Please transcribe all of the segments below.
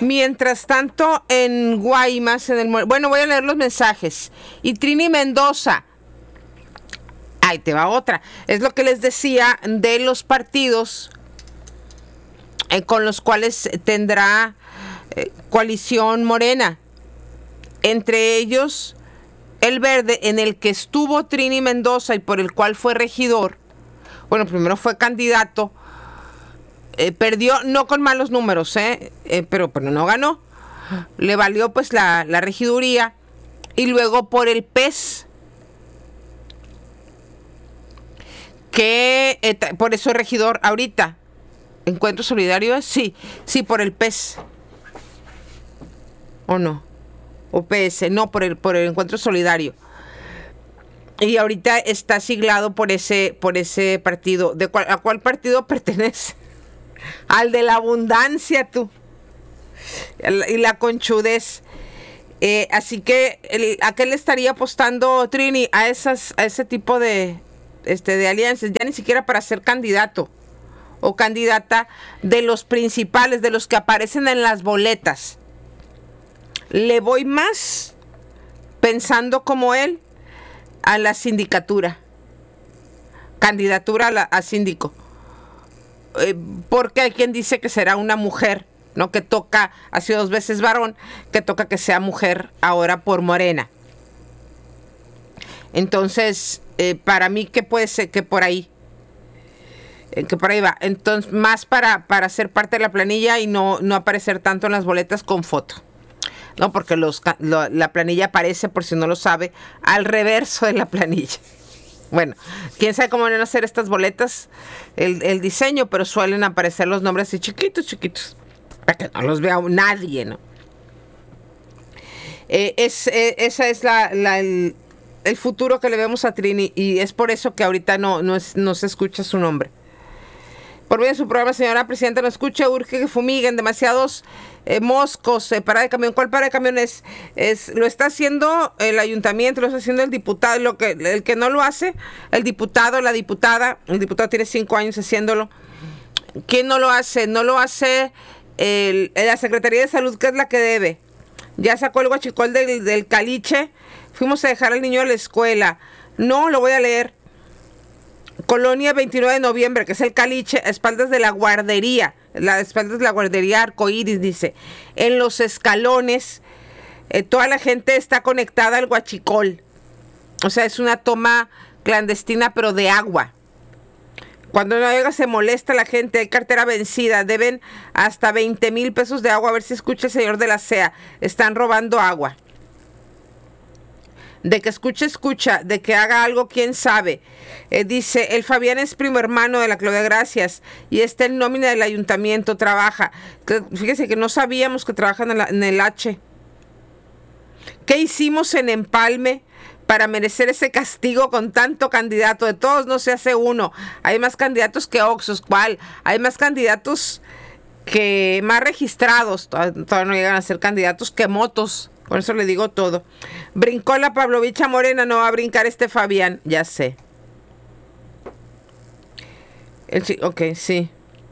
Mientras tanto, en Guaymas, bueno, voy a leer los mensajes. Y Trini Mendoza. Ahí te va otra. Es lo que les decía de los partidos con los cuales tendrá coalición Morena. Entre ellos, el Verde, en el que estuvo Trini Mendoza y por el cual fue regidor. Bueno, primero fue candidato. Perdió, no con malos números, pero no ganó. Le valió pues la regiduría. Y luego por el PES, que por eso es regidor ahorita. ¿Encuentro Solidario? Sí, por el PES. ¿O no? O PS, no, por el Encuentro Solidario. Y ahorita está siglado por ese partido. ¿A cuál partido pertenece? Al de la abundancia, tú. Y la conchudez. Así que, ¿a qué le estaría apostando Trini? A ese tipo de alianzas. Ya ni siquiera para ser candidato o candidata de los principales, de los que aparecen en las boletas. Le voy más, pensando como él, a la sindicatura. Candidatura a síndico. Porque hay quien dice que será una mujer, ¿no? Que toca, ha sido 2 veces varón, que toca que sea mujer ahora por Morena. Entonces, para mí que puede ser que por ahí va. Entonces, más para ser parte de la planilla y no aparecer tanto en las boletas con foto. No, porque la planilla aparece, por si no lo sabe, al reverso de la planilla. Bueno, quién sabe cómo van a hacer estas boletas, el diseño, pero suelen aparecer los nombres así chiquitos, para que no los vea nadie, ¿no? Esa es el futuro que le vemos a Trini, y es por eso que ahorita no se escucha su nombre. Por bien su programa, señora presidenta, no escuche, urge que fumiguen demasiados moscos, parada de camión. ¿Cuál parada de camión es? Lo está haciendo el ayuntamiento, lo está haciendo el diputado, el que no lo hace, el diputado, la diputada. El diputado tiene 5 años haciéndolo. ¿Quién no lo hace? No lo hace la Secretaría de Salud, que es la que debe. Ya sacó el huachicol del caliche. Fuimos a dejar al niño a la escuela. No, lo voy a leer. Colonia 29 de noviembre, que es el caliche, a espaldas de la guardería. Espaldas de la guardería Arcoíris, dice. En los escalones, toda la gente está conectada al huachicol. O sea, es una toma clandestina, pero de agua. Cuando no llega, se molesta la gente, hay cartera vencida, deben hasta 20,000 pesos de agua. A ver si escucha el señor de la CEA. Están robando agua. De que escucha, de que haga algo, quién sabe. Dice, el Fabián es primo hermano de la Claudia Gracias y está en nómina del ayuntamiento, trabaja. Fíjese que no sabíamos que trabajan en el H. ¿Qué hicimos en Empalme para merecer ese castigo con tanto candidato? De todos no se hace uno. Hay más candidatos que Oxos. ¿Cuál? Hay más candidatos que más registrados. Todavía no llegan a ser candidatos que motos. Por eso le digo todo. Brincó la Pavlovicha Morena, no va a brincar Fabián, ya sé. Ok, sí.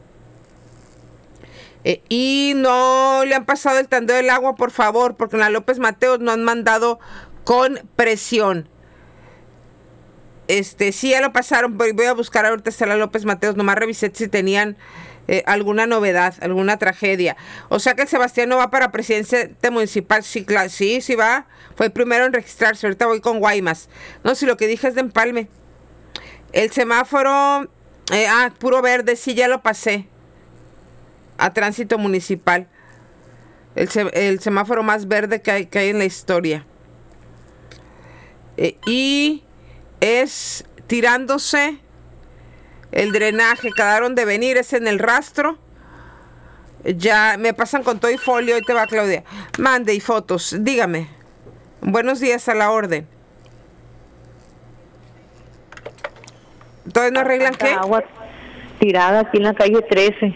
Y no le han pasado el tandeo del agua, por favor, porque en la López Mateos no han mandado con presión. Sí, ya lo pasaron, pero voy a buscar ahorita hasta la López Mateos. Nomás revisé si tenían alguna novedad, alguna tragedia. O sea que el Sebastián no va para presidencia municipal. Sí, sí va. Fue el primero en registrarse. Ahorita voy con Guaymas. No, si lo que dije es de Empalme. El semáforo, puro verde, sí, ya lo pasé. A tránsito municipal. El semáforo más verde que hay en la historia. Y es tirándose el drenaje, quedaron de venir, es en el rastro. Ya me pasan con todo y folio. Hoy te va Claudia. Mande y fotos, dígame. Buenos días, a la orden. ¿Todavía no arreglan qué? Agua tirada aquí en la calle 13.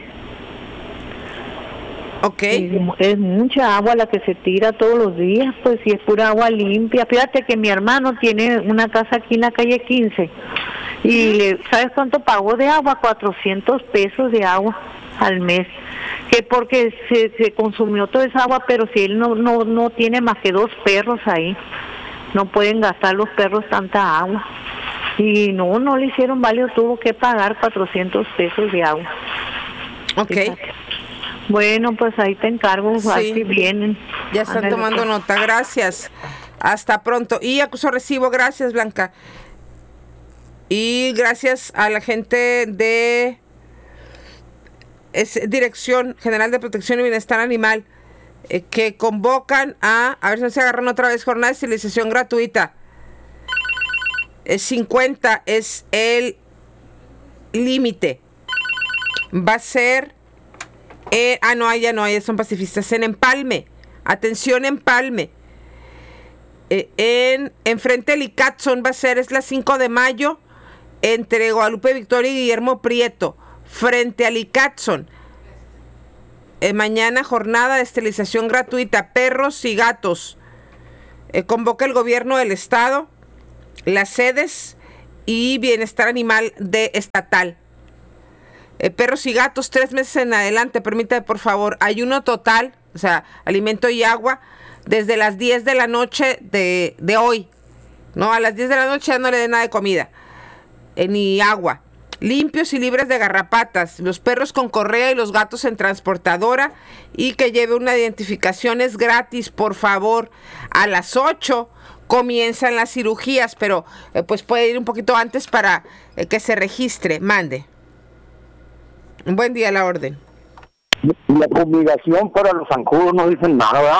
Ok. Es mucha agua la que se tira todos los días, pues, y es pura agua limpia. Fíjate que mi hermano tiene una casa aquí en la calle 15 y ¿sabes cuánto pagó de agua? 400 pesos de agua al mes. que porque se consumió toda esa agua, pero si él no tiene más que 2 perros ahí, no pueden gastar los perros tanta agua. Y no le hicieron válido, tuvo que pagar 400 pesos de agua. Ok. Fíjate. Bueno, pues ahí te encargo, Sí. así vienen. Ya están Ándale, tomando pues. nota, gracias. Hasta pronto. Y acuso recibo, gracias, Blanca. Y gracias a la gente de Dirección General de Protección y Bienestar Animal, que convocan a ver si no se agarran otra vez, jornada de esterilización gratuita. 50 es el límite. Va a ser ya no, ya son pacifistas. En Empalme, atención, Empalme, en frente del Icatson va a ser, es la 5 de mayo, entre Guadalupe Victoria y Guillermo Prieto, frente al Icatson. Mañana jornada de esterilización gratuita, perros y gatos. Convoca el gobierno del estado, las sedes y bienestar animal de estatal. Perros y gatos 3 meses en adelante, permítame por favor, ayuno total, o sea, alimento y agua, desde las 10 de la noche de hoy. No, a las 10 de la noche ya no le den nada de comida, ni agua. Limpios y libres de garrapatas, los perros con correa y los gatos en transportadora, y que lleve una identificación, es gratis, por favor. A las 8 comienzan las cirugías, pero pues puede ir un poquito antes para que se registre. Mande. Un buen día a la orden. La fumigación para los zancudos no dicen nada, ¿verdad?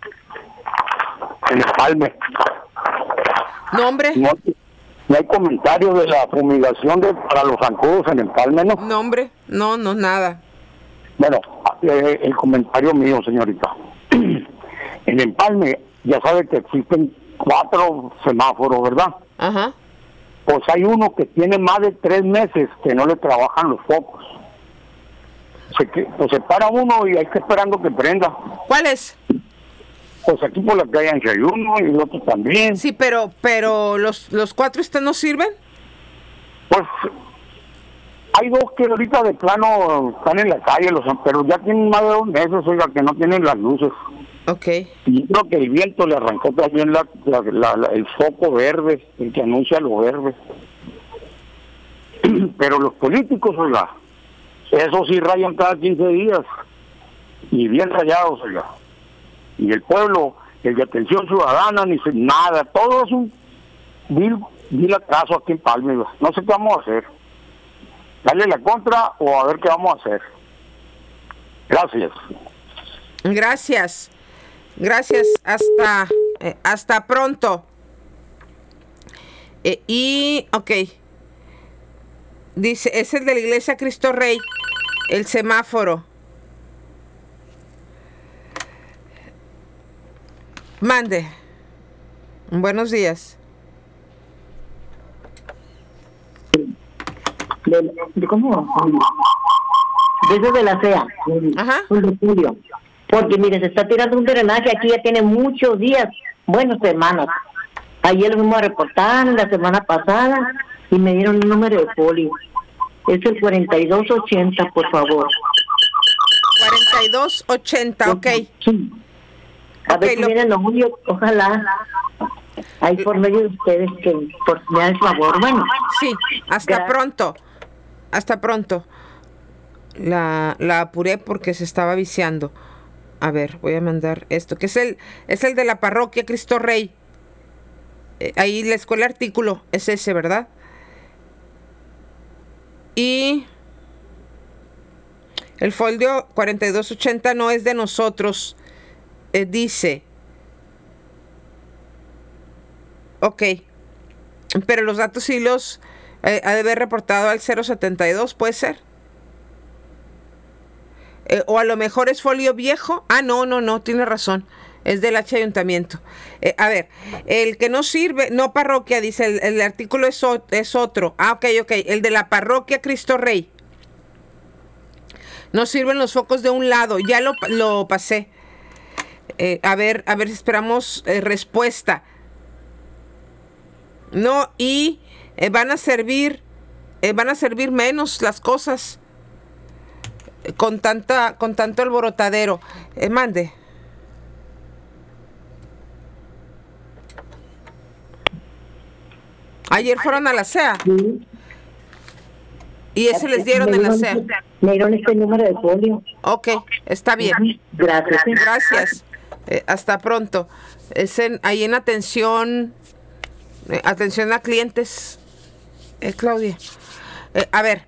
En Empalme. ¿Nombre? No hay comentarios de la fumigación para los zancudos en Empalme, ¿no? ¿Nombre? No, nada. Bueno, el comentario mío, señorita. En Empalme, ya sabe que existen 4 semáforos, ¿verdad? Ajá. Pues hay uno que tiene más de 3 meses que no le trabajan los focos. Pues se para uno y hay que esperando que prenda. ¿Cuál es? Pues aquí por la calle hay uno y el otro también. Sí, pero los 4 no sirven. Pues hay 2 que ahorita de plano están en la calle, pero ya tienen más de 2 meses, oiga, que no tienen las luces. Ok. Y yo creo que el viento le arrancó también el foco verde, el que anuncia lo verde. Pero los políticos, oiga, eso sí rayan cada 15 días. Y bien rayados, oiga. Y el pueblo, el de atención ciudadana, ni nada. Todo es un vil acaso aquí en Empalme, oiga. No sé qué vamos a hacer. Darle la contra o a ver qué vamos a hacer. Gracias. Gracias. Hasta pronto. Ok. Dice, es el de la iglesia Cristo Rey, el semáforo. Mande. Buenos días. ¿Cómo? Desde de la CEA. Ajá. De Julio. Porque mire, se está tirando un drenaje aquí, ya tiene muchos días, bueno, semanas. Ayer lo fuimos a reportar, la semana pasada, y me dieron un número de folio. Es el 4280, por favor. 4280, ok. Sí. A ver si vienen los Julio, ojalá. Ahí por medio de ustedes que por me hagan el favor. Bueno. Sí, hasta pronto. La apuré porque se estaba viciando. A ver, voy a mandar esto, que es el de la parroquia Cristo Rey. Ahí la escuela artículo es ese, ¿verdad? Y el folio 4280 no es de nosotros. Dice, ok, pero los datos sí los ha de haber reportado al 072, ¿puede ser? O a lo mejor es folio viejo. No, tiene razón. Es del H ayuntamiento. A ver, el que no sirve, no parroquia, dice, el artículo es otro. Ok. El de la parroquia Cristo Rey. No sirven los focos de un lado. Ya lo pasé. A ver si esperamos respuesta. No, y van a servir menos las cosas. con tanto alborotadero. Mande. Ayer fueron a la CEA. Sí. Y ese les dieron en la CEA. Me dieron este número de folio. Ok, está bien. Gracias. Gracias. Hasta pronto. Ahí en atención a clientes. Claudia. A ver.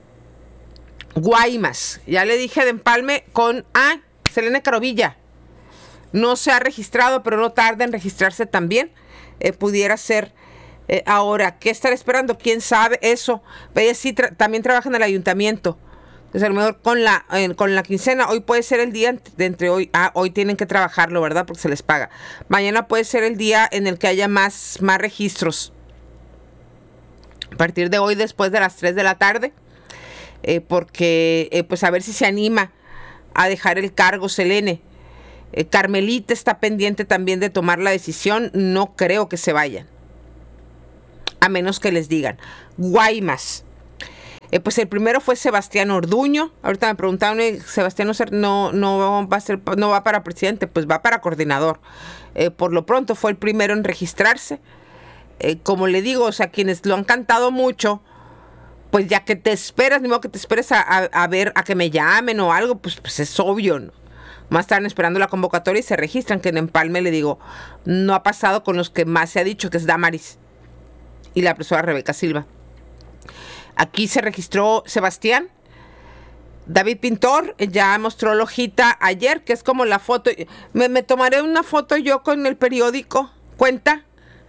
Guaymas. Ya le dije de empalme con Selene Carovilla. No se ha registrado, pero no tarda en registrarse también. Pudiera ser ahora. ¿Qué estar esperando? ¿Quién sabe eso? Ella sí también trabaja en el ayuntamiento. Entonces, a lo mejor con la quincena, hoy puede ser el día de entre hoy. Hoy tienen que trabajarlo, ¿verdad? Porque se les paga. Mañana puede ser el día en el que haya más registros. A partir de hoy, después de las 3 de la tarde. Porque, pues a ver si se anima a dejar el cargo, Selene. Carmelita está pendiente también de tomar la decisión. No creo que se vayan. A menos que les digan. Guaymas. Pues el primero fue Sebastián Orduño. Ahorita me preguntaron, Sebastián no va para presidente, pues va para coordinador. Por lo pronto fue el primero en registrarse. Como le digo, o sea, quienes lo han cantado mucho, pues ya que te esperas, ni modo que te esperes a ver, a que me llamen o algo, pues es obvio, ¿no? Más están esperando la convocatoria y se registran, que en Empalme, le digo, no ha pasado con los que más se ha dicho, que es Damaris y la profesora Rebeca Silva. Aquí se registró Sebastián. David Pintor ya mostró la hojita ayer, que es como la foto. Me tomaré una foto yo con el periódico. ¿Cuenta?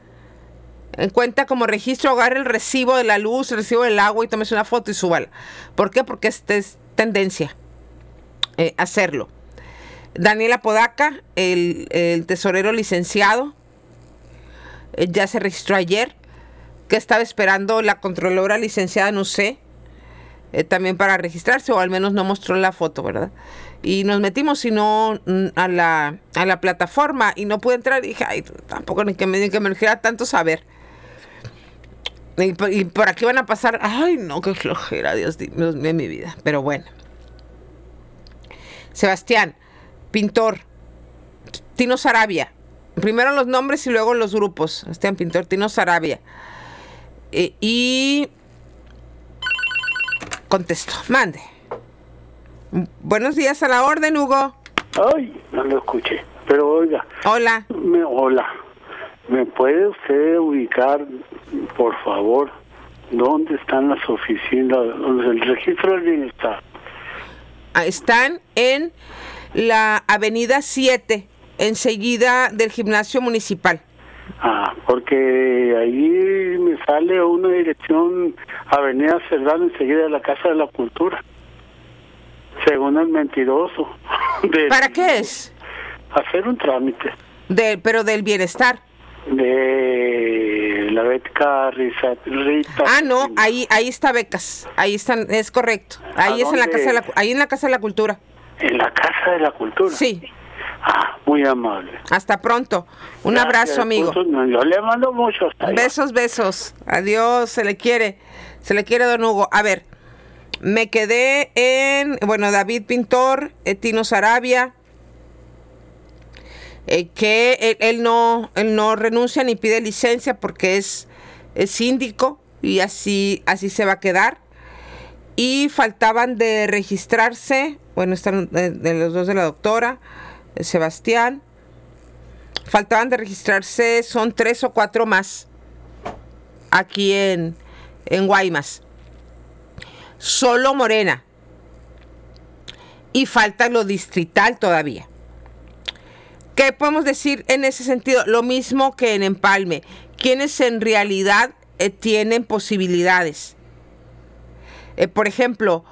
En cuenta como registro, agarre el recibo de la luz, el recibo del agua y tomes una foto y súbala. ¿Por qué? Porque es tendencia hacerlo. Daniela Podaca, el tesorero licenciado, ya se registró ayer. Que estaba esperando la controladora licenciada, no sé, también para registrarse, o al menos no mostró la foto, ¿verdad? Y nos metimos, si no, a la plataforma y no pude entrar. Y dije, ay, tampoco ni que me urgiera tanto saber. Y por aquí van a pasar, ay, no, qué flojera, Dios mío, mi vida. Pero bueno. Sebastián, Pintor, Tino Sarabia. Primero los nombres y luego los grupos. Sebastián Pintor, Tino Sarabia. Y contesto, mande. Buenos días, a la orden, Hugo. Ay, no lo escuché, pero oiga. Hola. Hola. ¿Me puede usted ubicar, por favor, dónde están las oficinas, el registro del bienestar? Están en la avenida 7, enseguida del gimnasio municipal. Porque ahí me sale una dirección, Avenida Serrano, enseguida de la Casa de la Cultura, según el mentiroso. ¿Para qué es? Hacer un trámite. Pero del bienestar. De la beca Rita. No, ahí está Becas, ahí están, es correcto. Ahí es en la Casa de la Cultura. ¿En la Casa de la Cultura? Sí. Muy amable. Hasta pronto. Un abrazo, amigo. Yo le mando muchos. Besos. Adiós, se le quiere, don Hugo. A ver, me quedé en, David Pintor, Tino Sarabia, que él no renuncia ni pide licencia porque es síndico y así se va a quedar. Y faltaban de registrarse, están de los dos de la doctora, Sebastián. Faltaban de registrarse, son 3 o 4 más aquí en Guaymas. Solo Morena. Y falta lo distrital todavía. ¿Qué podemos decir en ese sentido? Lo mismo que en Empalme. Quienes en realidad tienen posibilidades. Por ejemplo,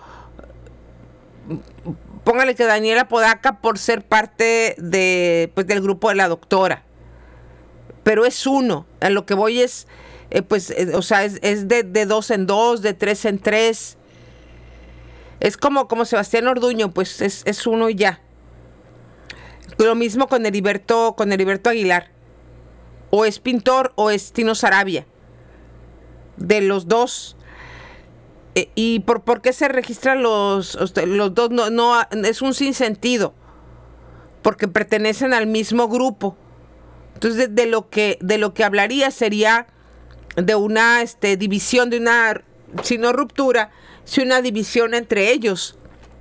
póngale que Daniela Podaca, por ser parte del grupo de la doctora, pero es uno. A lo que voy es, es de 2 en 2, de 3 en 3. Es como Sebastián Orduño, pues es uno y ya. Lo mismo con Heriberto Aguilar. O es Pintor o es Tino Sarabia. De los dos, ¿Y por qué se registran los dos? No, es un sinsentido, porque pertenecen al mismo grupo. Entonces, de lo que hablaría sería de una división, de una, si no ruptura, si una división entre ellos.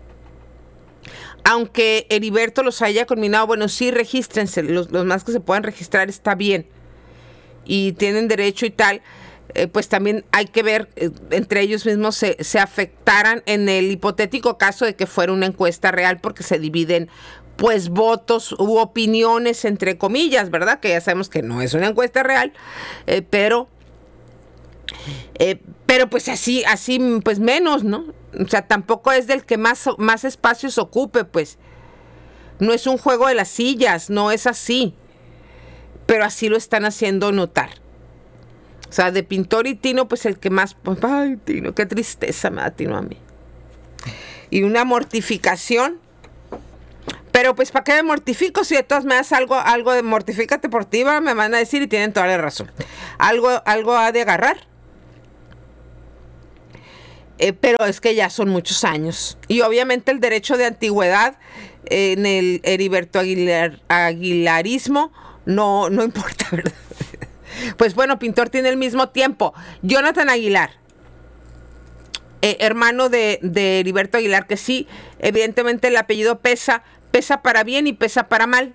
Aunque Heriberto los haya conminado, bueno, sí, regístrense, los más que se puedan registrar está bien, y tienen derecho y tal. Pues también hay que ver, entre ellos mismos se afectaran en el hipotético caso de que fuera una encuesta real, porque se dividen pues votos u opiniones, entre comillas, ¿verdad? Que ya sabemos que no es una encuesta real, pero pues así pues menos, ¿no? O sea, tampoco es del que más espacios ocupe, pues. No es un juego de las sillas, no es así. Pero así lo están haciendo notar. O sea, de Pintor y Tino, pues el que más... Ay, Tino, qué tristeza me da Tino a mí. Y una mortificación. Pero pues, ¿para qué me mortifico? Si de todas maneras algo de mortifícate por ti, me van a decir, y tienen toda la razón. Algo ha de agarrar. Pero es que ya son muchos años. Y obviamente el derecho de antigüedad en el Heriberto Aguilarismo no importa, ¿verdad? Pues bueno, Pintor tiene el mismo tiempo. Jonathan Aguilar, hermano de Heriberto Aguilar, que sí, evidentemente el apellido pesa para bien y pesa para mal.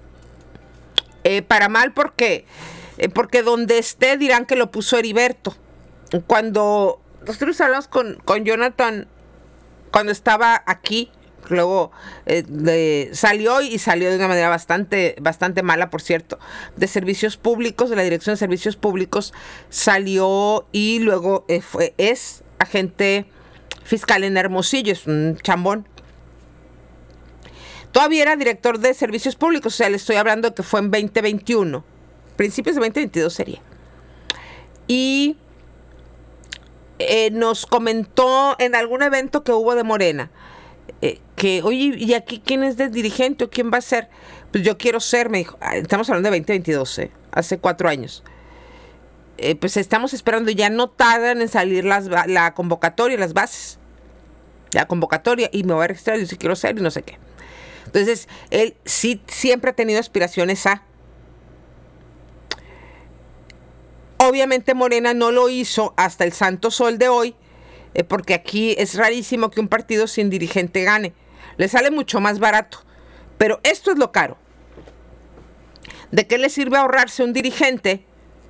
Para mal porque donde esté dirán que lo puso Heriberto. Cuando nosotros hablamos con Jonathan, cuando estaba aquí, luego salió de una manera bastante mala, por cierto, de servicios públicos, de la Dirección de Servicios Públicos, salió y luego es agente fiscal en Hermosillo, es un chambón. Todavía era director de Servicios Públicos, o sea, le estoy hablando de que fue en 2021, principios de 2022 sería. Y nos comentó en algún evento que hubo de Morena, que, oye, ¿y aquí quién es de dirigente o quién va a ser? Pues yo quiero ser, me dijo. Estamos hablando de 2022, hace 4 años. Pues estamos esperando, ya no tardan en salir la convocatoria, las bases. La convocatoria, y me voy a registrar, yo sí quiero ser y no sé qué. Entonces, él sí siempre ha tenido aspiraciones a... Obviamente Morena no lo hizo hasta el santo sol de hoy, porque aquí es rarísimo que un partido sin dirigente gane. Le sale mucho más barato. Pero esto es lo caro. ¿De qué le sirve ahorrarse un dirigente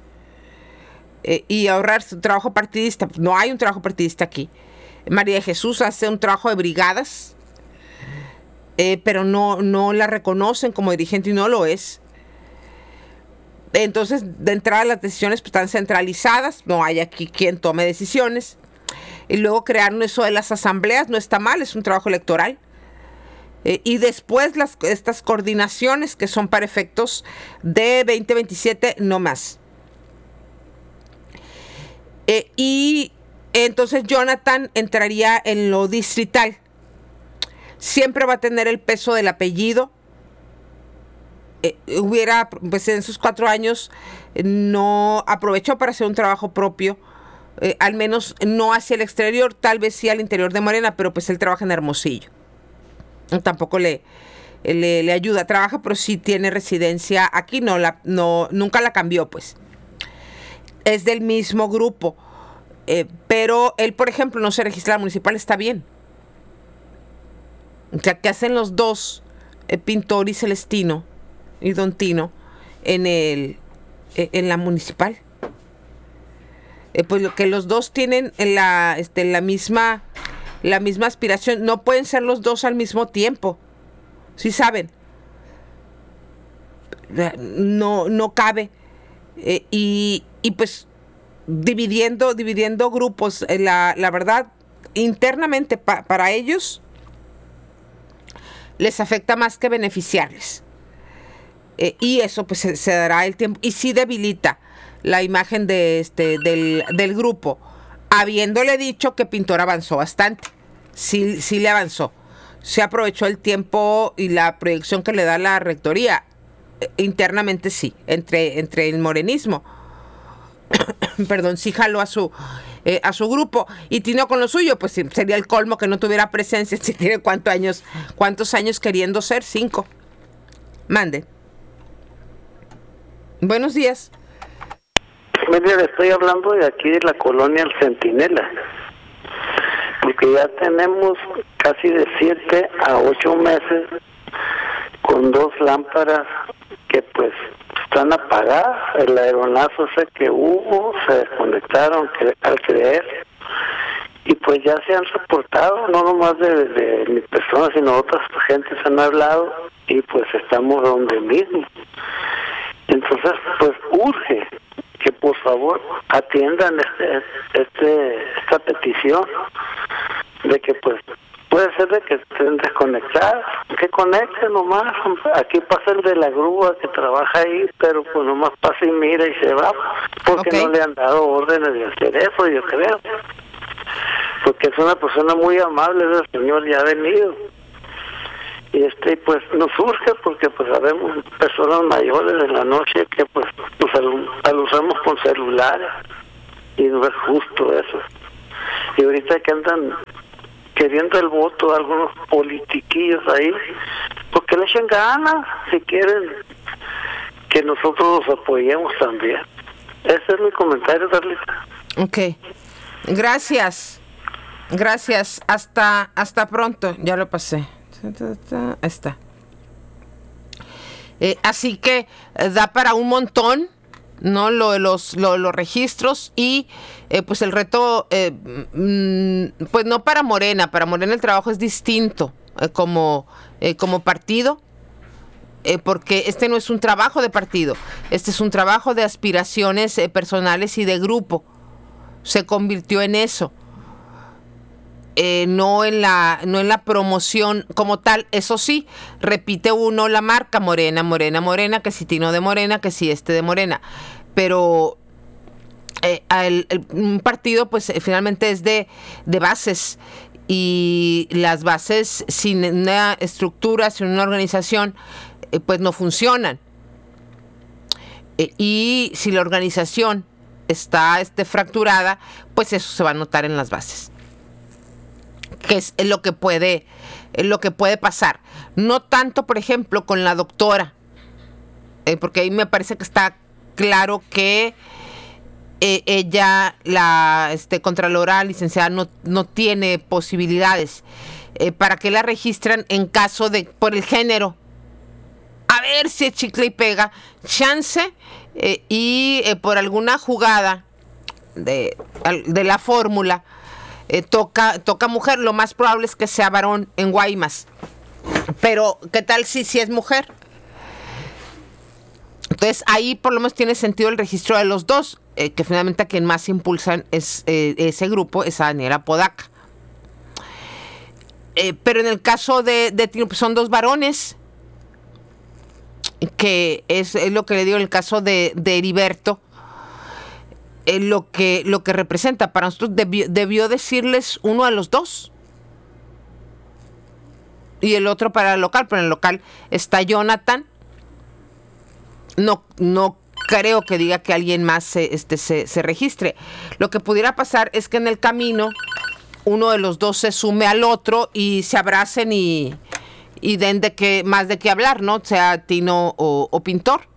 y ahorrar su trabajo partidista? No hay un trabajo partidista aquí. María de Jesús hace un trabajo de brigadas, pero no la reconocen como dirigente y no lo es. Entonces, de entrada, las decisiones pues, están centralizadas, no hay aquí quien tome decisiones. Y luego crearon eso de las asambleas, no está mal, es un trabajo electoral. Y después estas coordinaciones que son para efectos de 2027, no más. Y entonces Jonathan entraría en lo distrital. Siempre va a tener el peso del apellido. Pues en sus 4 años no aprovechó para hacer un trabajo propio, al menos no hacia el exterior, tal vez sí al interior de Morena, pero pues él trabaja en Hermosillo. Tampoco le ayuda, trabaja, pero sí tiene residencia aquí, nunca la cambió, pues. Es del mismo grupo, pero él, por ejemplo, no se registra en la municipal, está bien. O sea, ¿qué hacen los dos, Pintor y Celestino y Don Tino, en la municipal? Pues lo que los dos tienen la misma aspiración. No pueden ser los dos al mismo tiempo. ¿Sí saben? No cabe. Y pues dividiendo grupos, la verdad, internamente para ellos les afecta más que beneficiarles. Y eso pues se dará el tiempo. Y sí debilita la imagen del grupo, habiéndole dicho que Pintor avanzó bastante. Sí le avanzó. Se aprovechó el tiempo y la proyección que le da la rectoría. Internamente sí, entre el morenismo. Perdón, sí jaló a su a su grupo. Y Tino con lo suyo, pues sería el colmo que no tuviera presencia. Si tiene cuántos años queriendo ser, 5. Mande. Buenos días. Mire, le estoy hablando de aquí de la colonia El Centinela, porque ya tenemos casi de 7 a 8 meses con 2 lámparas que pues están apagadas. El aeronazo ese que hubo, se desconectaron al creer, y pues ya se han reportado, no nomás de mi persona, sino otras gentes han hablado, y pues estamos donde mismo. Entonces, pues urge que por favor atiendan esta petición de que pues puede ser de que estén desconectados, que conecten nomás. Aquí pasa el de la grúa que trabaja ahí, pero pues nomás pasa y mira y se va, porque no le han dado órdenes de hacer eso, yo creo, porque es una persona muy amable, el señor ya ha venido. Y pues nos surge porque pues sabemos personas mayores en la noche que pues nos alusamos con celulares, y no es justo eso. Y ahorita que andan queriendo el voto algunos politiquillos ahí, porque le echen ganas si quieren que nosotros los apoyemos también. Ese es mi comentario, Carlita. Ok, gracias. Hasta pronto. Ya lo pasé. Ahí está. Así que da para un montón, ¿no? Los registros y pues el reto, pues no para Morena el trabajo es distinto como partido, porque este no es un trabajo de partido, este es un trabajo de aspiraciones personales y de grupo. Se convirtió en eso. No en la promoción como tal. Eso sí, repite uno la marca Morena, que si Tino de Morena, que si de Morena, pero un partido pues finalmente es de bases, y las bases sin una estructura, sin una organización, pues no funcionan, y si la organización está fracturada, pues eso se va a notar en las bases, que es lo que puede pasar. No tanto, por ejemplo, con la doctora, porque ahí me parece que está claro que ella, la contralora licenciada, no tiene posibilidades. ¿Para qué la registran en caso de por el género? A ver si es chicle y pega, chance, y por alguna jugada de la fórmula, toca mujer. Lo más probable es que sea varón en Guaymas, pero ¿qué tal si es mujer? Entonces ahí por lo menos tiene sentido el registro de los dos, que finalmente a quien más impulsan es ese grupo, es a Daniela Apodaca. Pero en el caso de Tino, pues son 2 varones, que es lo que le digo en el caso de Heriberto. Lo que representa para nosotros, debió decirles uno a los 2 y el otro para el local, pero en el local está Jonathan. No creo que diga que alguien más se registre. Lo que pudiera pasar es que en el camino uno de los 2 se sume al otro y se abracen y den más de qué hablar, ¿no? Sea Tino o Pintor.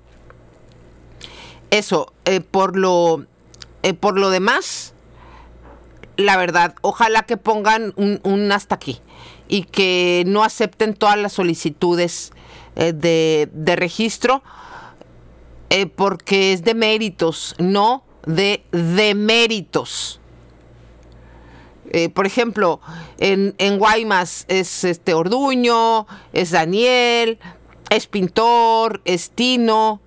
Eso, por lo demás, la verdad, ojalá que pongan un hasta aquí y que no acepten todas las solicitudes de registro, porque es de méritos, no de deméritos. Por ejemplo, en Guaymas es Orduño, es Daniel, es Pintor, es Tino.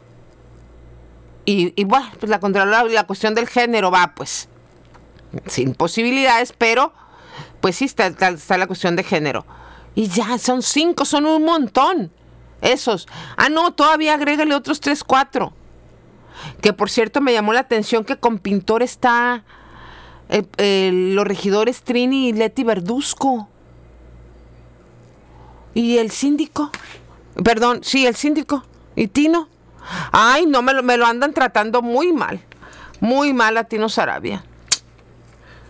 Y bueno, pues la cuestión del género va pues sin posibilidades, pero pues sí está la cuestión de género. Y ya, son 5, son un montón esos. No, todavía agrégale otros 3, 4. Que por cierto me llamó la atención que con Pintor está los regidores Trini y Leti Verduzco. Y el síndico. Perdón, sí, el síndico. ¿Y Tino? Ay, no, me lo andan tratando muy mal a Tino Sarabia.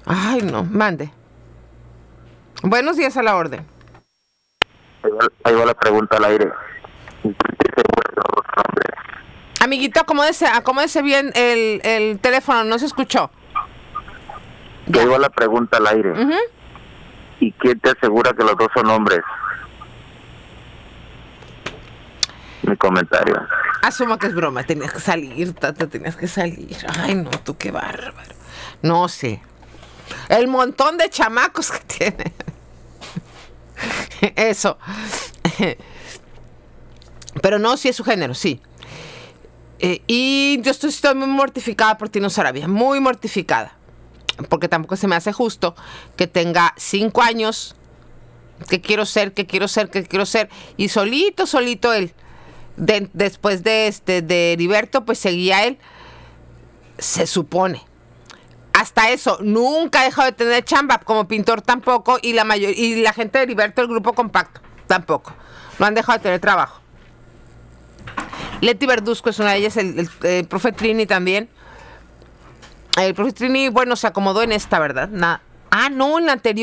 Ay, no, mande. Buenos días, a la orden. Ahí va la pregunta al aire. Amiguito, acomódese bien el teléfono, no se escuchó. Ahí va la pregunta al aire. Uh-huh. ¿Y quién te asegura que los dos son hombres? Mi comentario. Asumo que es broma, tenías que salir, Tata, tenías que salir. Ay, no, tú qué bárbaro. No sé. El montón de chamacos que tiene. Eso. Pero no, sí es su género, sí. Y yo estoy muy mortificada por Tino Saravia, muy mortificada. Porque tampoco se me hace justo que tenga 5 años, que quiero ser, y solito él. Después de Heriberto, pues seguía él, se supone. Hasta eso, nunca ha dejado de tener chamba, como pintor tampoco, y la gente de Heriberto, el grupo compacto, tampoco. No han dejado de tener trabajo. Leti Verduzco es una de ellas, el profe Trini también. El profe Trini, bueno, se acomodó en esta, ¿verdad? No, en la anterior.